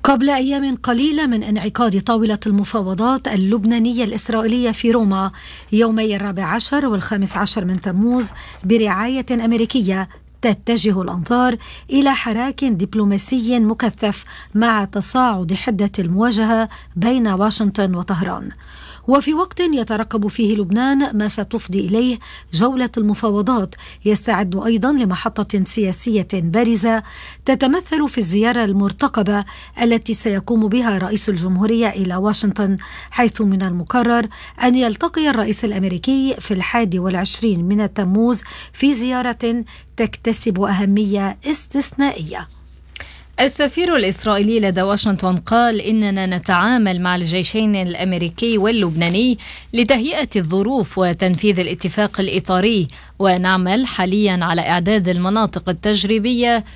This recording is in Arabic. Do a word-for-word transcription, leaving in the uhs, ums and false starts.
قبل أيام قليلة من انعقاد طاولة المفاوضات اللبنانية الإسرائيلية في روما يومي الرابع عشر والخامس عشر من تموز برعاية أمريكية، تتجه الأنظار إلى حراك دبلوماسي مكثف مع تصاعد حدة المواجهة بين واشنطن وطهران، وفي وقت يترقب فيه لبنان ما ستفضي إليه جولة المفاوضات، يستعد أيضا لمحطة سياسية بارزة تتمثل في الزيارة المرتقبة التي سيقوم بها رئيس الجمهورية إلى واشنطن، حيث من المقرر أن يلتقي الرئيس الأمريكي في الحادي والعشرين من تموز في زيارة تكتسب أهمية استثنائية. السفير الإسرائيلي لدى واشنطن قال إننا نتعامل مع الجيشين الأمريكي واللبناني لتهيئة الظروف وتنفيذ الاتفاق الإطاري، ونعمل حاليا على إعداد المناطق التجريبية